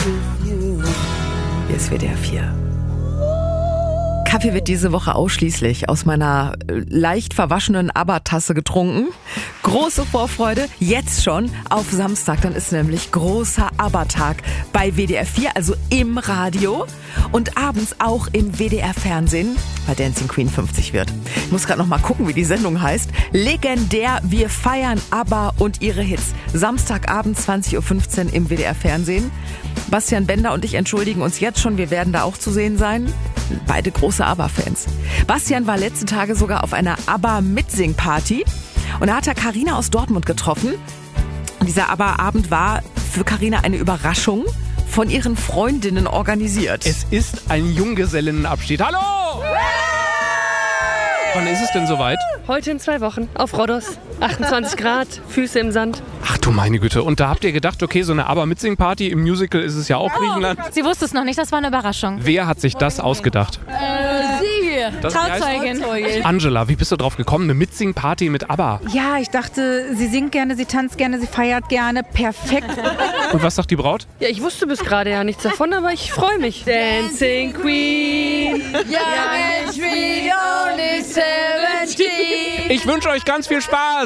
Hier ist WDR 4. Kaffee wird diese Woche ausschließlich aus meiner leicht verwaschenen ABBA-Tasse getrunken. Große Vorfreude, jetzt schon auf Samstag. Dann ist nämlich großer ABBA-Tag bei WDR 4, also im Radio. Und abends auch im WDR-Fernsehen, weil Dancing Queen 50 wird. Ich muss gerade noch mal gucken, wie die Sendung heißt. Legendär, wir feiern ABBA und ihre Hits. Samstagabend 20.15 Uhr im WDR-Fernsehen. Bastian Bender und ich entschuldigen uns jetzt schon, wir werden da auch zu sehen sein. Beide große ABBA-Fans. Bastian war letzte Tage sogar auf einer ABBA-Mitsing-Party und da hat er Carina aus Dortmund getroffen. Und dieser ABBA-Abend war für Carina eine Überraschung, von ihren Freundinnen organisiert. Es ist ein Junggesellinnenabschied. Hallo! Wann ist es denn soweit? Heute in 2 Wochen auf Rhodos. 28 Grad, Füße im Sand. Ach du meine Güte. Und da habt ihr gedacht, okay, so eine ABBA-Mitsing-Party, im Musical ist es ja auch Griechenland. Sie wusste es noch nicht, das war eine Überraschung. Wer hat sich das ausgedacht? Sie, Trauzeugin. Angela, wie bist du drauf gekommen? Eine Mitsing-Party mit ABBA. Ja, ich dachte, sie singt gerne, sie tanzt gerne, sie feiert gerne. Perfekt. Und was sagt die Braut? Ja, ich wusste bis gerade ja nichts davon, aber ich freue mich. Dancing Queen. Young and sweet, only 17. Ich wünsche euch ganz viel Spaß.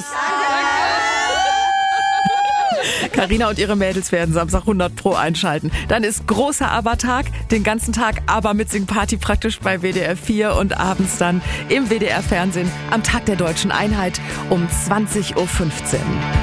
Carina und ihre Mädels werden Samstag 100% einschalten. Dann ist großer ABBA-Tag, den ganzen Tag ABBA-Mitsing-Party praktisch bei WDR 4 und abends dann im WDR-Fernsehen am Tag der Deutschen Einheit um 20.15 Uhr.